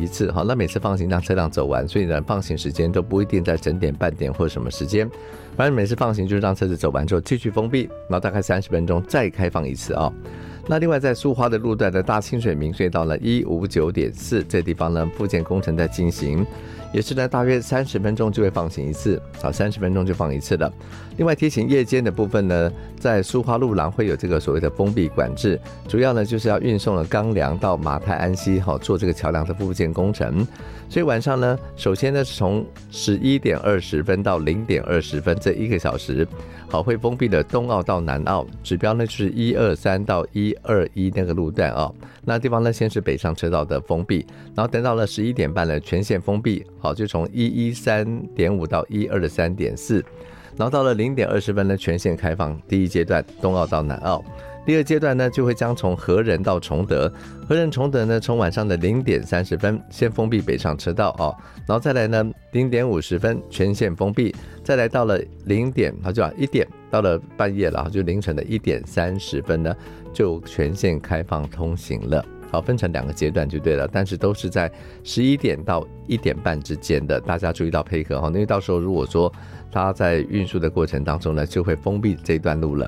一次，好，那每次放行让车辆走完，所以呢放行时间都不一定在整点半点或者什么时间，反正每次放行就是让车子走完之后继续封闭，然后大概30分钟再开放一次啊。那另外在苏花的路段的大清水明隧道呢159.4这地方呢复建工程在进行，也是呢大约30分钟就会放行一次，好，30分钟就放一次了。另外提醒夜间的部分呢，在苏花路廊会有这个所谓的封闭管制，主要呢就是要运送了钢梁到马太安溪，做这个桥梁的复建工程。所以晚上呢，首先呢是从11点20分到0点20分这1个小时，好，会封闭了东澳到南澳，指标呢就是123到121那个路段啊。那地方呢先是北上车道的封闭，然后等到了11点半呢全线封闭，好，就从113.5到123.4，然后到了0点20分呢全线开放第一阶段东澳到南澳。第二阶段呢，就会将从和仁到崇德，和仁崇德呢，从晚上的0点30分先封闭北上车道哦，然后再来呢0点50分全线封闭，再来到了1点，到了半夜了，就凌晨的1点30分呢，就全线开放通行了。好，分成2个阶段就对了，但是都是在11点到1点半之间的，大家注意到配合哈，因为到时候如果说它在运输的过程当中呢，就会封闭这段路了。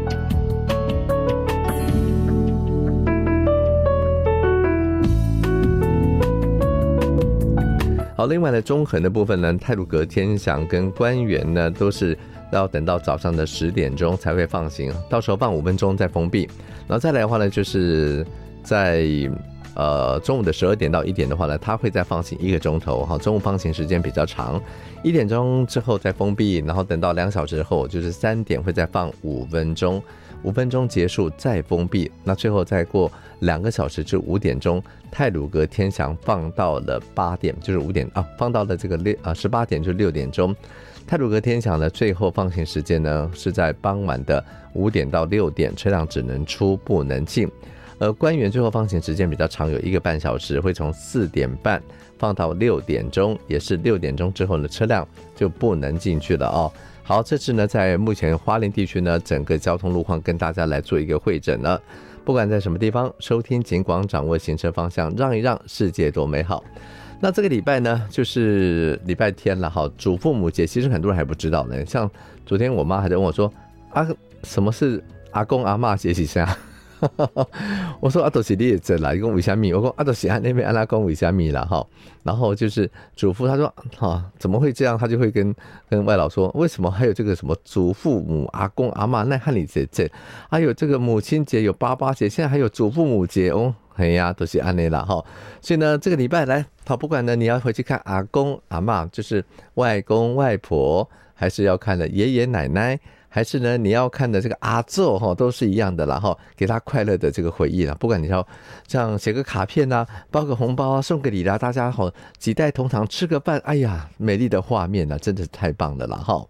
好，另外呢，中横的部分呢，太鲁阁、天祥跟官园呢，都是要等到早上的10点钟才会放行，到时候放5分钟再封闭。然后再来的话呢，就是在中午的12点到1点的话呢，它会再放行1个钟头，中午放行时间比较长，1点钟之后再封闭，然后等到2小时后，就是3点会再放5分钟，5分钟结束再封闭，那最后再过2个小时至5点钟，太鲁阁、天祥放到了8点，就是5点啊，放到了这个18点就6点钟。太鲁阁、天祥呢，最后放行时间呢是在傍晚的5点到6点，车辆只能出不能进。官园最后放行时间比较长，有1个半小时，会从4点半放到6点钟，也是6点钟之后呢，车辆就不能进去了哦。好，这次呢，在目前花莲地区呢，整个交通路况跟大家来做一个汇整了。不管在什么地方收听，尽管掌握行车方向，让一让，世界多美好。那这个礼拜呢，就是礼拜天了哈，祖父母节，其实很多人还不知道呢。像昨天我妈还在问我说啊，什么是阿公阿嬷节是啥？我说啊，都是你的节啦，你讲为什么？我说啊，都是那边安拉讲为什么啦哈。然后就是祖父他说怎么会这样？他就会跟外老说，为什么还有这个什么祖父母、阿公阿嬷那和你节，还有这个母亲节，有爸爸节，现在还有祖父母节哦。哎呀，都是安内啦哈。所以呢，这个礼拜来，不管呢你要回去看阿公阿嬷，就是外公外婆，还是要看的爷爷奶奶，还是呢你要看的这个阿祖都是一样的啦哈，给他快乐的这个回忆啦。不管你要像写个卡片啊，包个红包啊，送个礼啦，大家几代同堂吃个饭，哎呀，美丽的画面啊，真的是太棒了啦哈。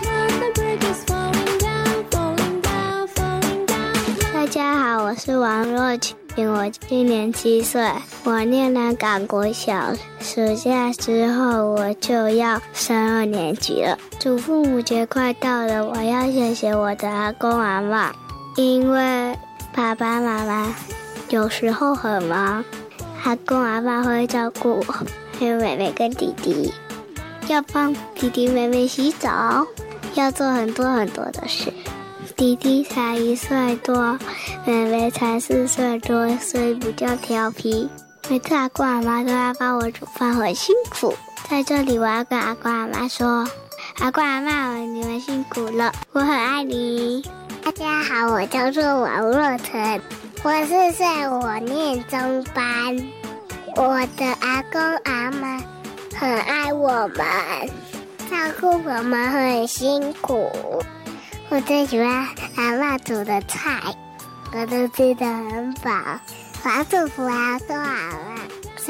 大家好，我是王若晴，我今年7岁，我念南港国小，暑假之后我就要升2年级了。祖父母节快到了，我要谢谢我的阿公阿嬷，因为爸爸妈妈有时候很忙，阿公阿嬷会照顾我，还有妹妹跟弟弟，要帮弟弟妹妹洗澡，要做很多很多的事。弟弟才1岁多，妹妹才4岁多，所以比较调皮。每次阿公阿嬷都要帮我煮饭，很辛苦。在这里我要跟阿公阿嬷说，阿公阿嬷，你们辛苦了，我很爱你。大家好，我叫做王若晨，我4岁，我念中班。我的阿公阿嬷很爱我们，照顾我们很辛苦。我最喜欢阿嬷煮的菜，我都吃得很饱。我要祝福阿公阿嬷